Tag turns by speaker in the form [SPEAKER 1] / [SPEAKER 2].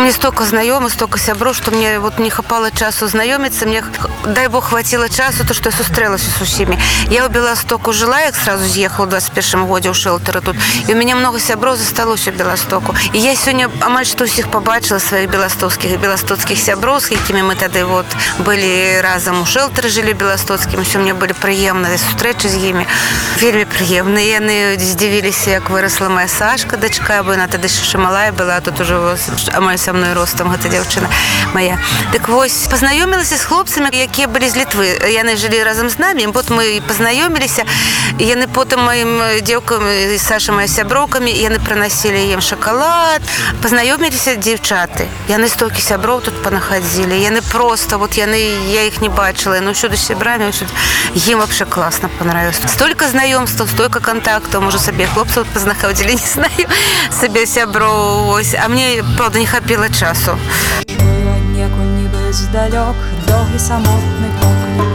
[SPEAKER 1] мне столько знакомых, столько сябров, что мне вот не хапало часу знакомиться. Мне, дай бог, хватило часу, то, что я сустрэлася с усими. Я в Беластоку жила, я сразу съехала в 21 году у шелтера тут. И у меня много сябров засталось у Беластоку. И я сегодня амаль что всех побачила, своих беластоцких сябров, с якими мы тогда вот были разом у шелтера, жили беластоцким. Все мне были приємні зустрічі з ними. Вельми приємні. І вони здивилися, як виросла моя Сашка, дочка, бо вона тоді ще мала була, а тут уже амаль со мною ростом, ця дівчина моя. Так ось, познайомилася з хлопцями, які були з Литви. Вони жили разом з нами, і от ми познайомилися. І вони потім моїм дівкам, Саша, моя сябровками, і вони приносили їм шоколад. Познайомилися дівчата. І вони стільки сябров тут понаходили. І вони просто, от я їх не бачила, ну щодо сябрами, їм вообще класно понравилось. Столько знайомств, столько контактів, може собі хлопців познаходили, не знаю, собі сябров, ось. А мені, правда, не хапило часу.
[SPEAKER 2] Ніяко ніби здалек, довгий самотний поклик.